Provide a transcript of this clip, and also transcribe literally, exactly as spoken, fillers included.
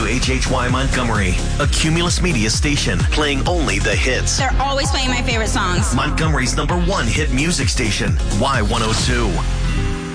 H H Y Montgomery, a Cumulus Media station playing only the hits. They're always playing my favorite songs. Montgomery's number one hit music station, Y one oh two.